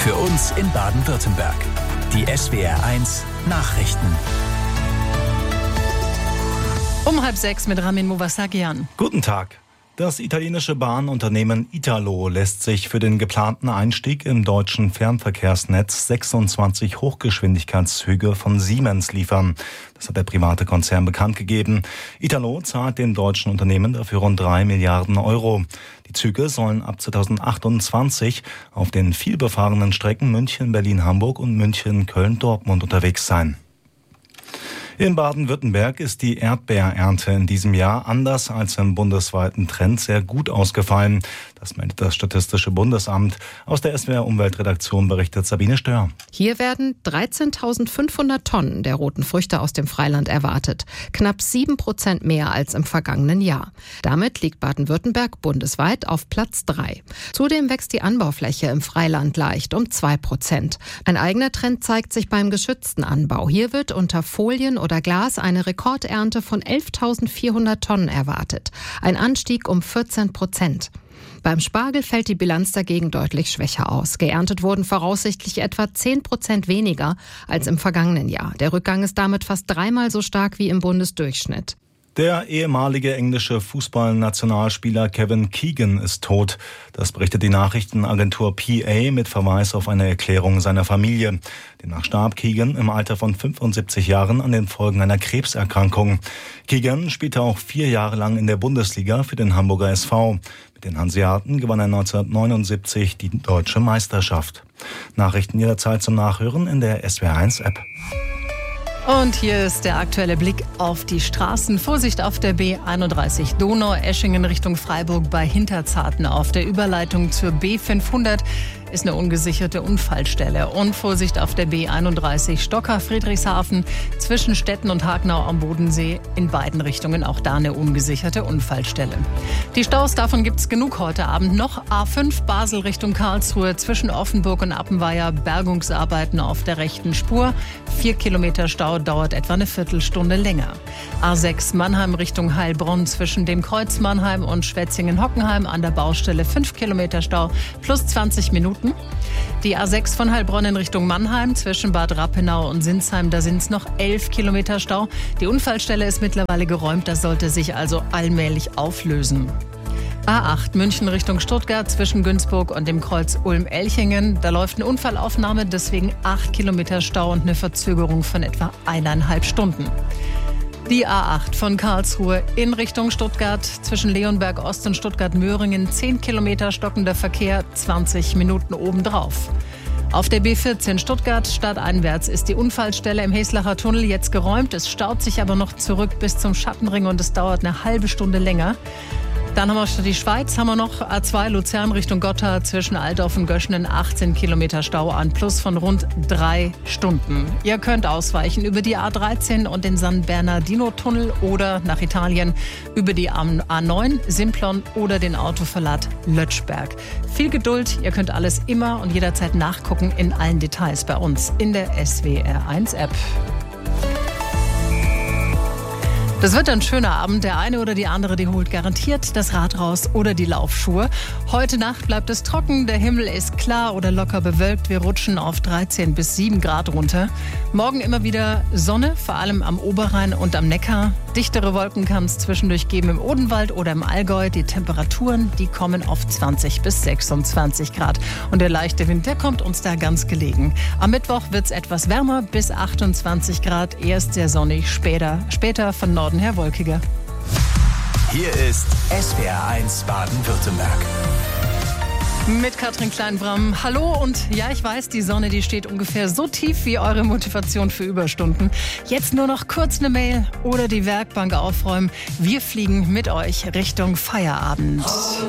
Für uns in Baden-Württemberg. Die SWR1 Nachrichten. Um 5:30 mit Ramin Movasagian. Guten Tag. Das italienische Bahnunternehmen Italo lässt sich für den geplanten Einstieg im deutschen Fernverkehrsnetz 26 Hochgeschwindigkeitszüge von Siemens liefern. Das hat der private Konzern bekannt gegeben. Italo zahlt dem deutschen Unternehmen dafür rund 3 Milliarden Euro. Die Züge sollen ab 2028 auf den vielbefahrenen Strecken München, Berlin, Hamburg und München, Köln, Dortmund unterwegs sein. In Baden-Württemberg ist die Erdbeerernte in diesem Jahr anders als im bundesweiten Trend sehr gut ausgefallen. Das meldet das Statistische Bundesamt. Aus der SWR-Umweltredaktion berichtet Sabine Stör. Hier werden 13.500 Tonnen der roten Früchte aus dem Freiland erwartet. Knapp 7% mehr als im vergangenen Jahr. Damit liegt Baden-Württemberg bundesweit auf Platz 3. Zudem wächst die Anbaufläche im Freiland leicht um 2%. Ein eigener Trend zeigt sich beim geschützten Anbau. Hier wird unter Folien oder Glas eine Rekordernte von 11.400 Tonnen erwartet. Ein Anstieg um 14%. Beim Spargel fällt die Bilanz dagegen deutlich schwächer aus. Geerntet wurden voraussichtlich etwa 10% weniger als im vergangenen Jahr. Der Rückgang ist damit fast dreimal so stark wie im Bundesdurchschnitt. Der ehemalige englische Fußballnationalspieler Kevin Keegan ist tot. Das berichtet die Nachrichtenagentur PA mit Verweis auf eine Erklärung seiner Familie. Demnach starb Keegan im Alter von 75 Jahren an den Folgen einer Krebserkrankung. Keegan spielte auch 4 Jahre lang in der Bundesliga für den Hamburger SV. Mit den Hanseaten gewann er 1979 die deutsche Meisterschaft. Nachrichten jederzeit zum Nachhören in der SWR1-App. Und hier ist der aktuelle Blick auf die Straßen. Vorsicht auf der B31 Donau-Eschingen Richtung Freiburg bei Hinterzarten. Auf der Überleitung zur B500 ist eine ungesicherte Unfallstelle. Und Vorsicht auf der B31 Stocker-Friedrichshafen zwischen Stetten und Hagenau am Bodensee. In beiden Richtungen auch da eine ungesicherte Unfallstelle. Die Staus, davon gibt es genug heute Abend noch. A5 Basel Richtung Karlsruhe zwischen Offenburg und Appenweier. Bergungsarbeiten auf der rechten Spur. 4 Kilometer Stau dauert etwa eine Viertelstunde länger. A6 Mannheim Richtung Heilbronn zwischen dem Kreuz Mannheim und Schwetzingen-Hockenheim an der Baustelle 5 Kilometer Stau plus 20 Minuten. Die A6 von Heilbronn in Richtung Mannheim zwischen Bad Rappenau und Sinsheim, da sind es noch 11 Kilometer Stau. Die Unfallstelle ist mittlerweile geräumt, das sollte sich also allmählich auflösen. A8 München Richtung Stuttgart zwischen Günzburg und dem Kreuz Ulm-Elchingen. Da läuft eine Unfallaufnahme, deswegen 8 Kilometer Stau und eine Verzögerung von etwa 1,5 Stunden. Die A8 von Karlsruhe in Richtung Stuttgart zwischen Leonberg Ost und Stuttgart-Möhringen. 10 Kilometer stockender Verkehr, 20 Minuten obendrauf. Auf der B14 Stuttgart stadteinwärts ist die Unfallstelle im Heslacher Tunnel jetzt geräumt. Es staut sich aber noch zurück bis zum Schattenring und es dauert eine halbe Stunde länger. Dann haben wir die Schweiz, haben wir noch A2 Luzern Richtung Gotthard zwischen Altdorf und Göschenen 18 Kilometer Stau an, plus von rund 3 Stunden. Ihr könnt ausweichen über die A13 und den San Bernardino-Tunnel oder nach Italien über die A9 Simplon oder den Autoverlad Lötschberg. Viel Geduld, ihr könnt alles immer und jederzeit nachgucken in allen Details bei uns in der SWR1-App. Das wird ein schöner Abend. Der eine oder die andere, die holt garantiert das Rad raus oder die Laufschuhe. Heute Nacht bleibt es trocken, der Himmel ist klar oder locker bewölkt. Wir rutschen auf 13 bis 7 Grad runter. Morgen immer wieder Sonne, vor allem am Oberrhein und am Neckar. Dichtere Wolken kann es zwischendurch geben im Odenwald oder im Allgäu. Die Temperaturen, die kommen auf 20 bis 26 Grad. Und der leichte Wind, der kommt uns da ganz gelegen. Am Mittwoch wird es etwas wärmer, bis 28 Grad. Erst sehr sonnig, später von Norden her wolkiger. Hier ist SWR1 Baden-Württemberg. Mit Katrin Kleinbram. Hallo und ja, ich weiß, die Sonne, die steht ungefähr so tief wie eure Motivation für Überstunden. Jetzt nur noch kurz eine Mail oder die Werkbank aufräumen. Wir fliegen mit euch Richtung Feierabend.